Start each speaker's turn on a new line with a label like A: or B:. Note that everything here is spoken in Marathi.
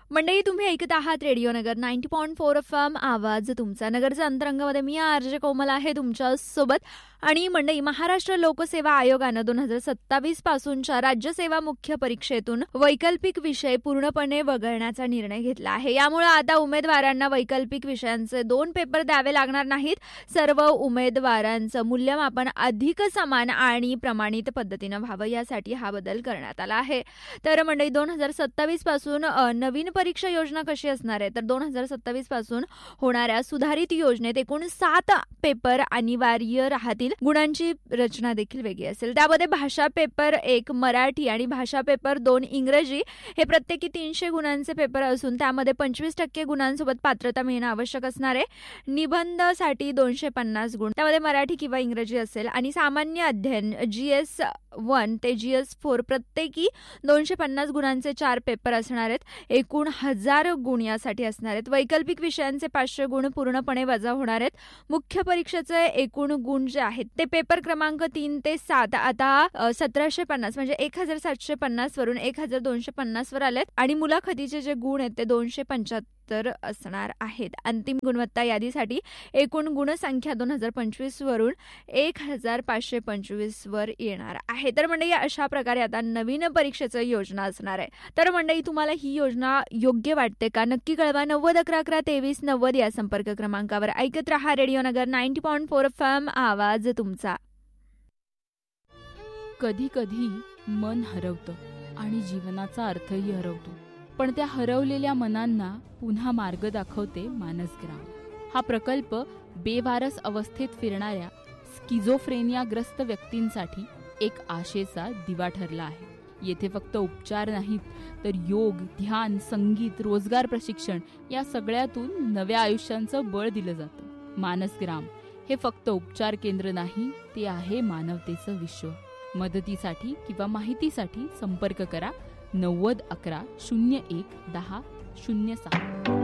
A: मंडळी, तुम्ही ऐकत आहात रेडिओ नगर 90.4 FM. आवाज तुमचा. नगरच्या अंतरंगामध्ये मी आरजे कोमल आहे तुमच्या सोबत. आणि मंडळी, महाराष्ट्र लोकसेवा आयोगानं 2027 पासूनच्या राज्यसेवा मुख्य परीक्षेतून वैकल्पिक विषय पूर्णपणे वगळण्याचा निर्णय घेतला आहे. यामुळे आता उमेदवारांना वैकल्पिक विषयांचे 2 पेपर द्यावे लागणार नाहीत. सर्व उमेदवारांचं मूल्यमापन अधिक समान आणि प्रमाणित पद्धतीनं व्हावं, यासाठी हा बदल करण्यात आला आहे. तर मंडळी, 2027 पासून नवीन परीक्षा योजना कशी असणार आहे, तर 2027 पासून होणाऱ्या सुधारित योजनेत एकूण 7 पेपर अनिवार्य राहतील. गुणांची रचना देखील वेगळी असेल. त्यामध्ये भाषा पेपर 1 मराठी आणि भाषा पेपर 2 इंग्रजी हे प्रत्येकी 300 गुणांचे पेपर असून त्यामध्ये 25% गुणांसोबत पात्रता मिळणं आवश्यक असणार आहे. निबंधासाठी 250 गुण त्यामध्ये मराठी किंवा इंग्रजी असेल आणि सामान्य अध्ययन GS1 ते GS4 प्रत्येकी 250 गुणांचे 4 पेपर असणार आहेत. एकूण 1000 गुण यासाठी असणार आहेत. वैकल्पिक विषयांचे 500 गुण पूर्णपणे वजा होणार आहेत. मुख्य परीक्षेचे एकूण गुण जे आहेत ते पेपर क्रमांक 3 ते 7 आता 1750 म्हणजे 1750 वरून 1250 वर आलेत आणि मुलाखतीचे जे गुण आहेत ते 275 असणार आहेत. अंतिम गुणवत्ता यादीसाठी एकूण गुणसंख्या 2025 वरून 1525 वर येणार आहे. तर मंडळी, अशा प्रकारे आता नवीन परीक्षेचं योजना असणार आहे. तर मंडळी, तुम्हाला ही योजना योग्य वाटते का? नक्की कळवा. 90112390 या संपर्क क्रमांकावर. ऐकत रहा रेडिओ नगर 90.4 FM. आवाज तुमचा.
B: कधी कधी मन हरवतं आणि जीवनाचा अर्थही हरवतो, पण त्या हरवलेल्या मनांना पुन्हा मार्ग दाखवते मानसग्राम. हा प्रकल्प बेवारस अवस्थेत फिरणाऱ्या स्किझोफ्रेनियाग्रस्त व्यक्तींसाठी एक आशेचा दिवा ठरला आहे. येथे फक्त उपचार नाहीत, तर योग, ध्यान, संगीत, रोजगार प्रशिक्षण या सगळ्यातून नव्या आयुष्यांचं बळ दिलं जातं. मानसग्राम हे फक्त उपचार केंद्र नाही, ते आहे मानवतेचं विश्व. मदतीसाठी किंवा माहितीसाठी संपर्क करा 90 11 01 10 07.